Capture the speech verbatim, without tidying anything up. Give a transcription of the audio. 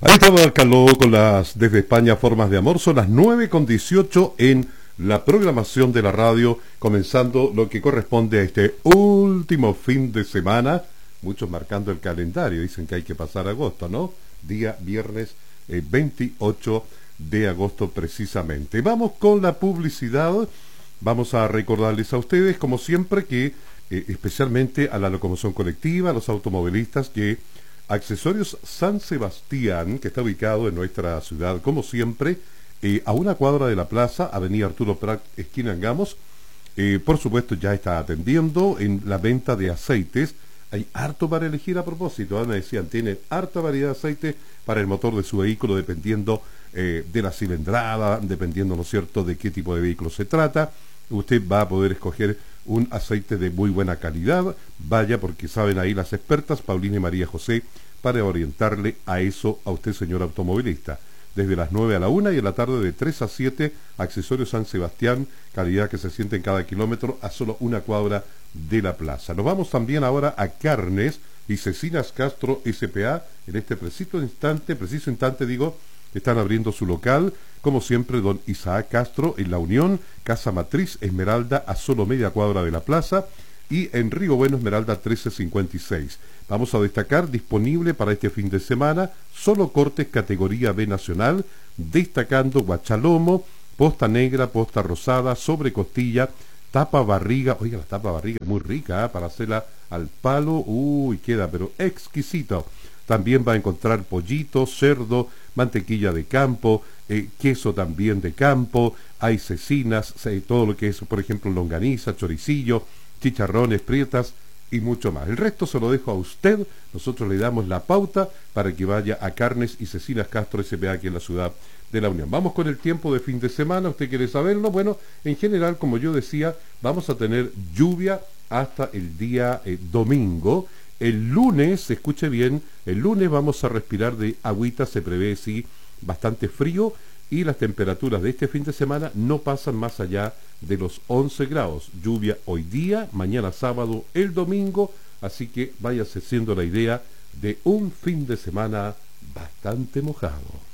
Ahí estaba Caló con las desde España formas de amor. Son las nueve con dieciocho en la programación de la radio, comenzando lo que corresponde a este último fin de semana. Muchos marcando el calendario, dicen que hay que pasar agosto, ¿no? Día viernes eh, veintiocho de agosto precisamente. Vamos con la publicidad. Vamos a recordarles a ustedes, como siempre, que eh, especialmente a la locomoción colectiva, a los automovilistas, que Accesorios San Sebastián, que está ubicado en nuestra ciudad, como siempre, eh, a una cuadra de la plaza, Avenida Arturo Prat, esquina Angamos. Eh, por supuesto, ya está atendiendo en la venta de aceites. Hay harto para elegir a propósito. ¿eh? Me decían, tienen harta variedad de aceite para el motor de su vehículo, dependiendo eh, de la cilindrada, dependiendo, ¿no es cierto?, de qué tipo de vehículo se trata. Usted va a poder escoger un aceite de muy buena calidad. Vaya, porque saben ahí las expertas, Paulina y María José, para orientarle a eso a usted, señor automovilista. Desde las nueve a la una y en la tarde de tres a siete, Accesorios San Sebastián, calidad que se siente en cada kilómetro, a solo una cuadra de la plaza. Nos vamos también ahora a Carnes y Cecinas Castro S P A. En este preciso instante, preciso instante digo, están abriendo su local, como siempre, don Isaac Castro en La Unión, Casa Matriz Esmeralda, a solo media cuadra de la plaza, y en Río Bueno Esmeralda trece cincuenta y seis. Vamos a destacar, disponible para este fin de semana, solo cortes categoría B nacional, destacando guachalomo, posta negra, posta rosada, sobre costilla, tapa barriga. Oiga, la tapa barriga es muy rica, ¿eh? Para hacerla al palo, uy, queda pero exquisito. También va a encontrar pollito, cerdo, mantequilla de campo, eh, queso también de campo, hay cecinas, eh, todo lo que es, por ejemplo, longaniza, choricillo, chicharrones, prietas y mucho más. El resto se lo dejo a usted. Nosotros le damos la pauta para que vaya a Carnes y Cecinas Castro S P A aquí en la ciudad de La Unión. Vamos con el tiempo de fin de semana. ¿Usted quiere saberlo? Bueno, en general, como yo decía, vamos a tener lluvia hasta el día eh, domingo. El lunes, escuche bien, el lunes vamos a respirar de agüita, se prevé, sí, bastante frío, y las temperaturas de este fin de semana no pasan más allá de los once grados. Lluvia hoy día, mañana sábado, el domingo, así que váyase haciendo la idea de un fin de semana bastante mojado.